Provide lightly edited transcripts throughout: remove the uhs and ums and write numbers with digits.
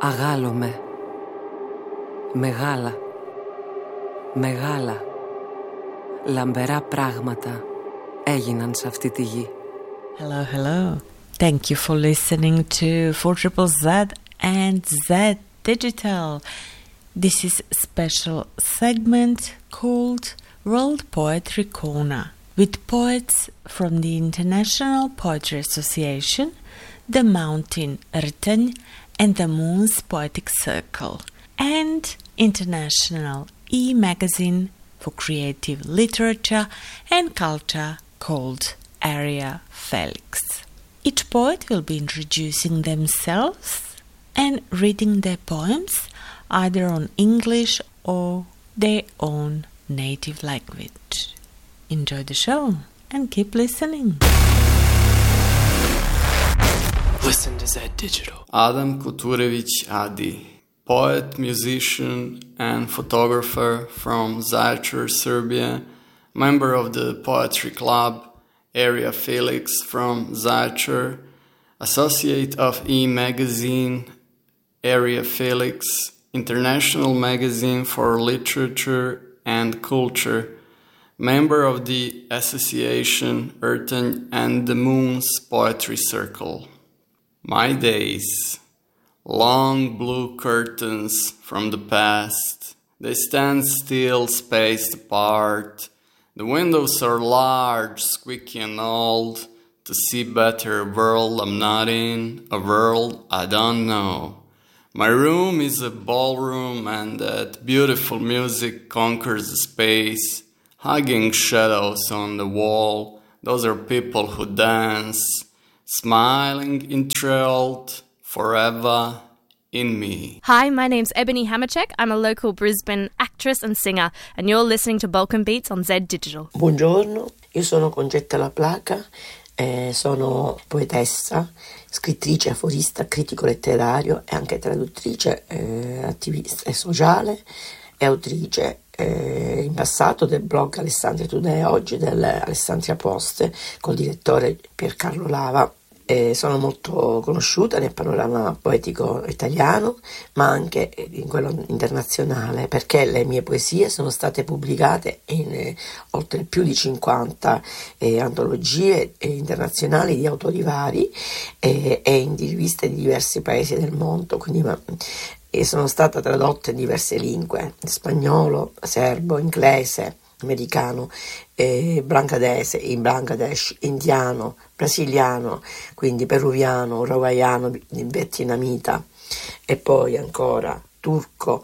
Αγάλωμαι. Μεγάλα. Μεγάλα. Λαμπερά πράγματα έγιναν σε αυτή τη γη. Hello, hello. Thank you for listening to 4ZZZ and Z Digital. This is a special segment called World Poetry Corner with poets from the International Poetry Association, the Mountain Rten and the Moon's Poetic Circle, and International e-magazine for creative literature and culture called Area Felix. Each poet will be introducing themselves and reading their poems either on English or their own native language. Enjoy the show and keep listening. Listen to Z Digital. Adam Kuturevich Adi, poet, musician, and photographer from Zaječar, Serbia, member of the Poetry Club, Area Felix from Zaječar, associate of E-Magazine, Area Felix, International Magazine for Literature and Culture, member of the Association Rten and the Moon's Poetry Circle. My days, long blue curtains from the past, they stand still, spaced apart. The windows are large, squeaky and old, to see better a world I'm not in, a world I don't know. My room is a ballroom and that beautiful music conquers the space, hugging shadows on the wall. Those are people who dance, smiling, enthralled, forever in me. Hi, my name's Ebony Hammercheck. I'm a local Brisbane actress and singer, and you're listening to Balkan Beats on Z Digital. Buongiorno, io sono Concetta La Placa, sono poetessa, scrittrice, aforista, critico letterario e anche traduttrice, attivista sociale e autrice in passato del blog Alessandria Today, oggi dell'Alessandria Post col direttore Piercarlo Lava. Sono molto conosciuta nel panorama poetico italiano, ma anche in quello internazionale, perché le mie poesie sono state pubblicate in oltre più di 50 antologie internazionali di autori vari e in riviste di diversi paesi del mondo, quindi sono stata tradotta in diverse lingue: spagnolo, serbo, inglese, americano, in Bangladesh, indiano, brasiliano, quindi peruviano, uruguaiano, vietnamita e poi ancora turco,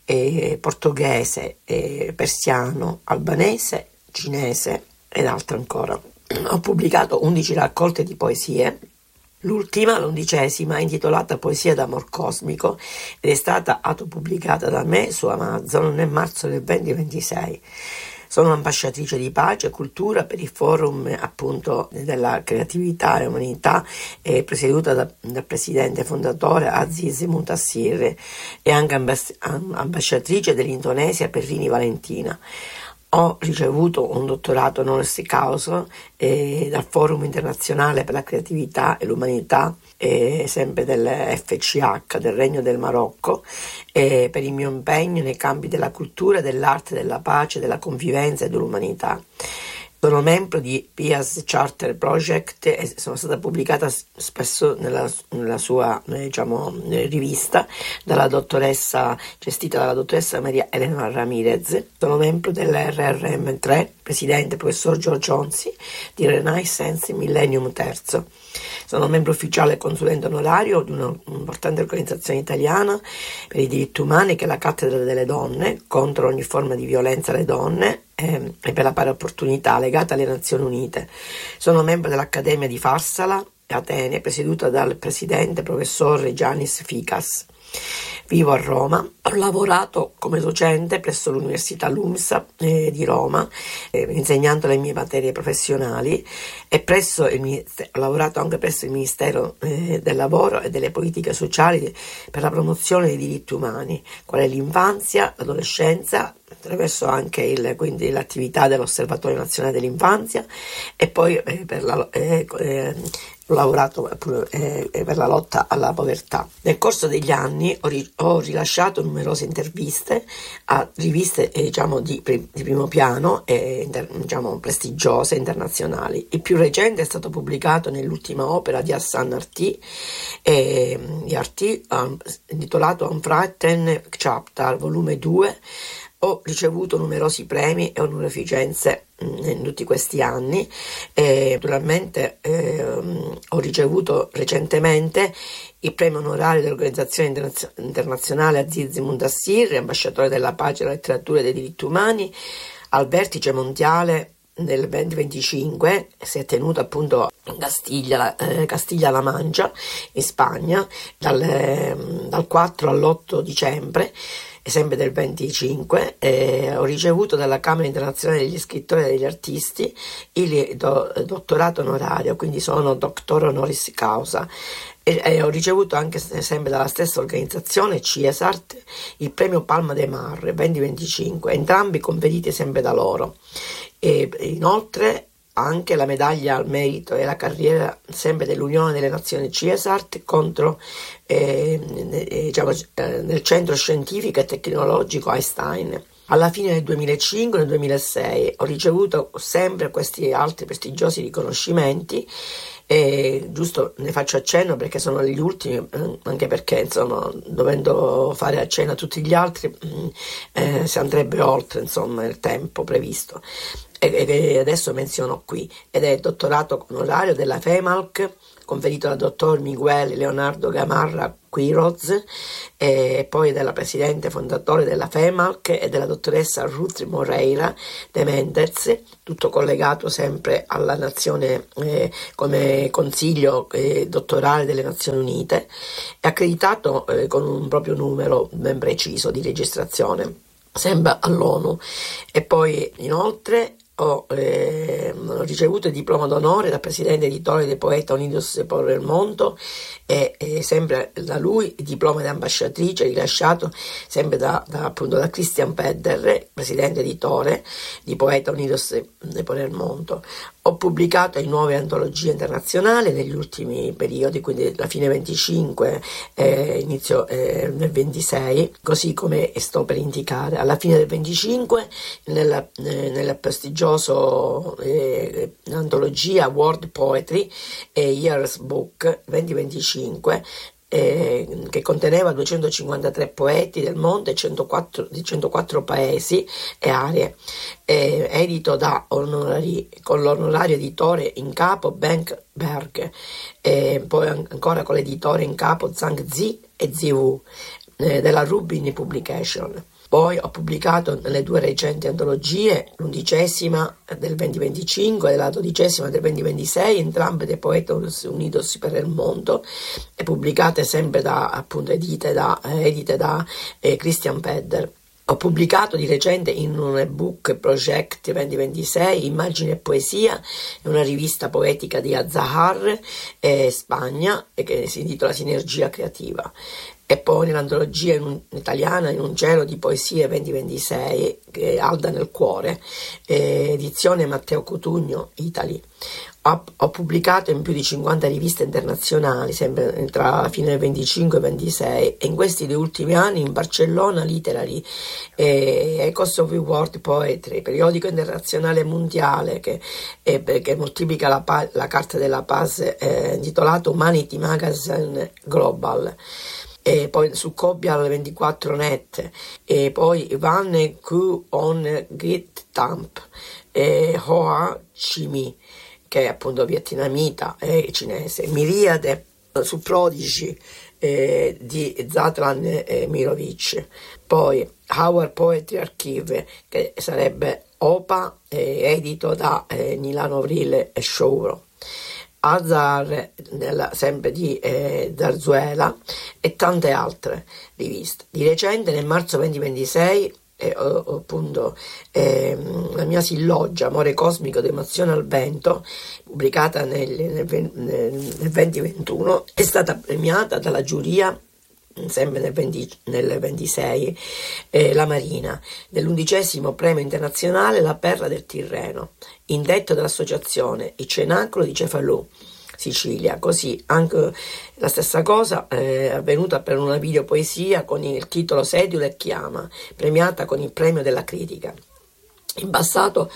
portoghese, persiano, albanese, cinese ed altro ancora. Ho pubblicato 11 raccolte di poesie. L'ultima, l'11ª, intitolata Poesia d'amor cosmico, ed è stata autopubblicata da me su Amazon nel marzo del 2026. Sono ambasciatrice di pace e cultura per il forum appunto della creatività e umanità, presieduta dal presidente fondatore Aziz Muntassir, e anche ambasciatrice dell'Indonesia per Rini Valentina. Ho ricevuto un dottorato honoris causa dal Forum Internazionale per la Creatività e l'Umanità, sempre del FCH, del Regno del Marocco, per il mio impegno nei campi della cultura, dell'arte, della pace, della convivenza e dell'umanità. Sono membro di PIAS Charter Project e sono stata pubblicata spesso nella sua rivista gestita dalla dottoressa Maria Elena Ramirez. Sono membro dell'RRM3, presidente professor Giorgio Onzi di Renaissance Millennium III. Sono membro ufficiale e consulente onorario di un'importante organizzazione italiana per i diritti umani, che è la Cattedra delle Donne, contro ogni forma di violenza alle donne e per la pari opportunità, legata alle Nazioni Unite. Sono membro dell'Accademia di Farsala, Atene, presieduta dal presidente professor Giannis Ficas. Vivo a Roma, ho lavorato come docente presso l'Università LUMSA di Roma, insegnando le mie materie professionali, e ho lavorato anche presso il Ministero del Lavoro e delle Politiche Sociali per la promozione dei diritti umani, quale l'infanzia, l'adolescenza, attraverso anche quindi l'attività dell'Osservatorio Nazionale dell'Infanzia, e poi ho lavorato per la lotta alla povertà. Nel corso degli anni ho rilasciato numerose interviste a riviste di primo piano e prestigiose internazionali. Il più recente è stato pubblicato nell'ultima opera di Hassan Arti, intitolato Unfrightened Chapter, volume 2. Ho ricevuto numerosi premi e onorificenze in tutti questi anni. Naturalmente ho ricevuto recentemente il premio onorario dell'Organizzazione Internazionale Aziz Mundassir, ambasciatore della pace, della letteratura e dei diritti umani, al vertice mondiale nel 2025. Si è tenuto appunto in Castiglia-La Mancha, in Spagna, dal 4 all'8 dicembre, sempre del 25. Ho ricevuto dalla Camera Internazionale degli Scrittori e degli Artisti il dottorato onorario, quindi sono doctor honoris causa, e ho ricevuto anche sempre dalla stessa organizzazione CIESART il premio Palma de Mar 2025, entrambi conferiti sempre da loro, e inoltre anche la medaglia al merito e la carriera sempre dell'Unione delle Nazioni CIESART nel centro scientifico e tecnologico Einstein. Alla fine del 2005 e nel 2006 ho ricevuto sempre questi altri prestigiosi riconoscimenti, e giusto ne faccio accenno perché sono gli ultimi, anche perché insomma, dovendo fare accenno a tutti gli altri si andrebbe oltre il tempo previsto, e adesso menziono qui, ed è il dottorato onorario della FEMALC conferito dal dottor Miguel Leonardo Gamarra Quiroz, e poi della presidente fondatore della FEMALC e della dottoressa Ruth Moreira de Mendez, tutto collegato sempre alla nazione come consiglio dottorale delle Nazioni Unite, e accreditato con un proprio numero ben preciso di registrazione sempre all'ONU. E poi inoltre ho ricevuto il diploma d'onore dal presidente editore dei Poeta Unidos por el Mundo, e sempre da lui il diploma di ambasciatrice rilasciato sempre da Christian Pedder, presidente editore di Poeta Unidos por el Mundo. Ho pubblicato in 9 antologie internazionali negli ultimi periodi, quindi alla fine 25, inizio nel 26, così come sto per indicare. Alla fine del 25, nella prestigioso antologia World Poetry Years Book 2025, che conteneva 253 poeti del mondo e 104 paesi e aree, edito con l'onorario editore in capo Bengt Berg, poi ancora con l'editore in capo Zhang Zi e Ziwu, della Rubin Publication. Poi ho pubblicato nelle 2 recenti antologie, l'11ª del 2025 e la 12ª del 2026, entrambe dei Poetas Unidos per il Mondo, e pubblicate sempre edite da Christian Pedder. Ho pubblicato di recente in un ebook Project 2026 Immagine e Poesia, una rivista poetica di Azahar, Spagna, che si intitola Sinergia Creativa. E poi nell'antologia italiana In un cielo di poesie 2026, Alda nel cuore, edizione Matteo Cotugno, Italy. Ho pubblicato in più di 50 riviste internazionali, sempre tra la fine del 25 e 26, e in questi 2 ultimi anni in Barcellona Literary, Echoes of World Poetry, periodico internazionale mondiale che moltiplica la carta della paz, intitolato Humanity Magazine Global. E poi su Cobial 24net, e poi Van Q on Git Tamp, Hoa Chi Mi, che è appunto vietnamita e cinese, Miriade su Prodigy di Zlatran Mirovic, poi Our Poetry Archive, che sarebbe OPA, edito da Nilano Vril e Shouro, Azar sempre di Zarzuela, e tante altre riviste. Di recente nel marzo 2026 appunto la mia sillogia Amore cosmico d'emozione al vento, pubblicata nel 2021, è stata premiata dalla giuria sempre nel 26, la Marina, dell'11° premio internazionale La Perla del Tirreno, indetto dall'associazione Il Cenacolo di Cefalù, Sicilia. Così anche la stessa cosa è avvenuta per una videopoesia con il titolo Sedula e Chiama, premiata con il premio della critica. In passato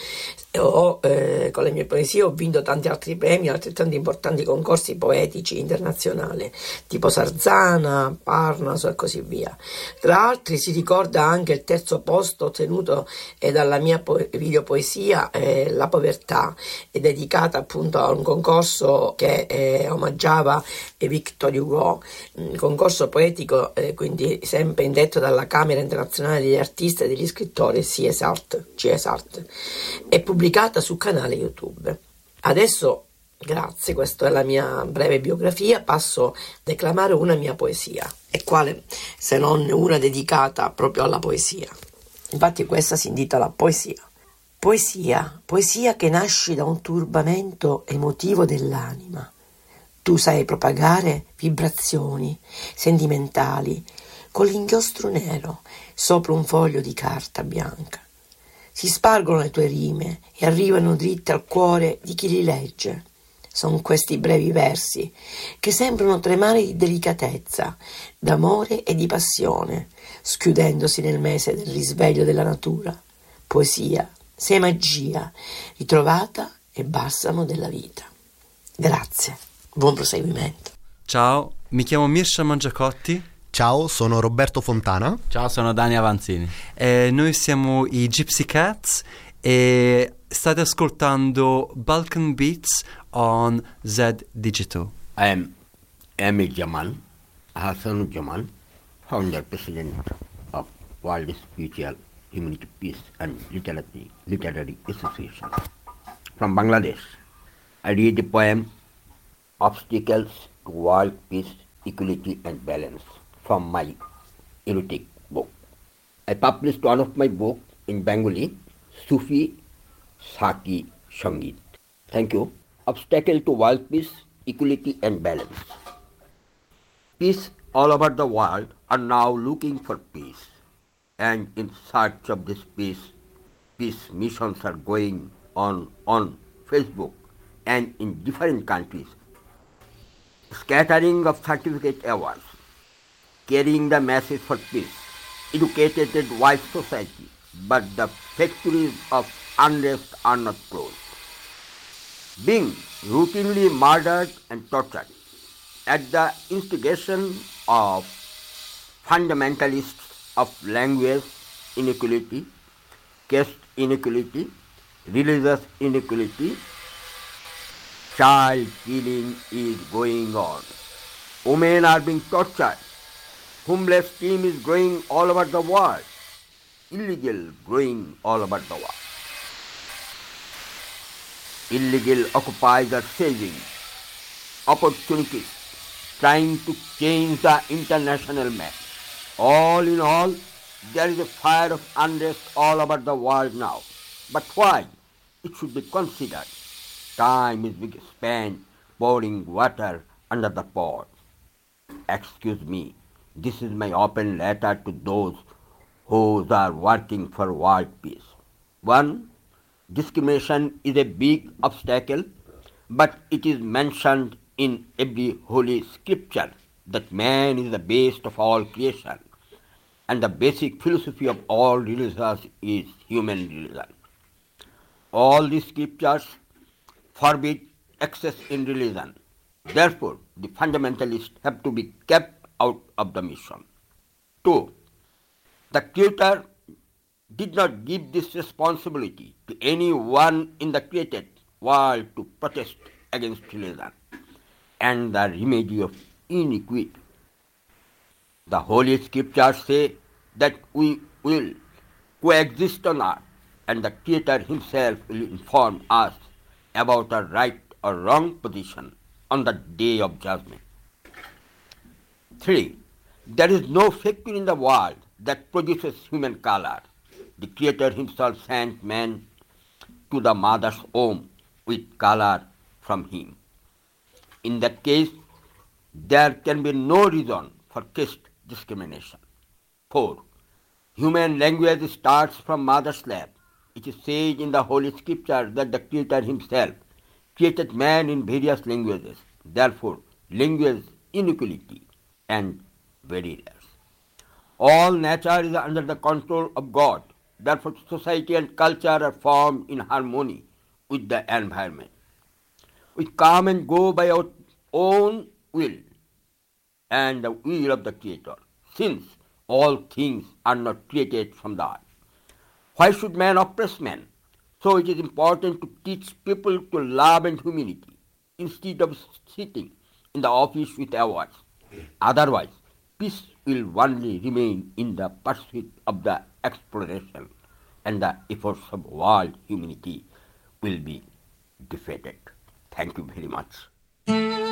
con le mie poesie ho vinto tanti altri premi, altrettanto importanti concorsi poetici internazionali, tipo Sarzana, Parnaso e così via. Tra l'altro si ricorda anche il 3° posto ottenuto dalla mia videopoesia La Povertà, dedicata appunto a un concorso che omaggiava Victor Hugo, un concorso poetico quindi sempre indetto dalla Camera Internazionale degli Artisti e degli Scrittori, CESART, è pubblicata sul canale YouTube. Adesso, grazie, questa è la mia breve biografia, passo a declamare una mia poesia, e quale se non una dedicata proprio alla poesia. Infatti questa si intitola Poesia. Poesia che nasci da un turbamento emotivo dell'anima. Tu sai propagare vibrazioni sentimentali con l'inchiostro nero sopra un foglio di carta bianca. Si spargono le tue rime e arrivano dritte al cuore di chi li legge. Sono questi brevi versi che sembrano tremare di delicatezza, d'amore e di passione, schiudendosi nel mese del risveglio della natura. Poesia, sei magia, ritrovata e balsamo della vita. Grazie, buon proseguimento. Ciao, mi chiamo Mircea Mangiacotti. Ciao, sono Roberto Fontana. Ciao, sono Dani Avanzini. Noi siamo i Gypsy Cats e state ascoltando Balkan Beats on Z Digital. I am Emil Jamal, Hassan Jamal, founder president of World Spiritual Humanity Peace and Literary Association. From Bangladesh, I read the poem Obstacles to World Peace, Equality and Balance from my erotic book. I published one of my books in Bengali, Sufi Saki Sangeet. Thank you. Obstacle to world peace, equality and balance. Peace all over the world are now looking for peace, and in search of this peace missions are going on Facebook and in different countries. Scattering of certificate awards, carrying the message for peace, educated wise society, but the factories of unrest are not closed. Being routinely murdered and tortured at the instigation of fundamentalists of language inequality, caste inequality, religious inequality, child killing is going on. Women are being tortured. Homeless team is growing all over the world. Illegal growing all over the world. Illegal occupiers are seizing opportunities, trying to change the international map. All in all, there is a fire of unrest all over the world now. But why? It should be considered. Time is being spent pouring water under the pot. Excuse me, this is my open letter to those who are working for world peace. 1. Discrimination is a big obstacle, but it is mentioned in every holy scripture that man is the base of all creation, and the basic philosophy of all religions is human religion. All these scriptures forbid excess in religion. Therefore, the fundamentalists have to be kept out of the mission. 2. The Creator did not give this responsibility to anyone in the created world to protest against religion and the remedy of iniquity. The Holy Scriptures say that we will coexist on earth, and the Creator Himself will inform us about our right or wrong position on the day of judgment. 3. There is no factory in the world that produces human color. The Creator Himself sent man to the mother's womb with color from Him. In that case, there can be no reason for caste discrimination. 4. Human language starts from mother's lap. It is said in the Holy Scripture that the Creator himself created man in various languages. Therefore, language inequality and very less. All nature is under the control of God. Therefore, society and culture are formed in harmony with the environment. We come and go by our own will and the will of the Creator, since all things are not created from the earth. Why should man oppress man? So it is important to teach people to love and humility instead of sitting in the office with awards. Otherwise, peace will only remain in the pursuit of the exploration, and the efforts of world humanity will be defeated. Thank you very much.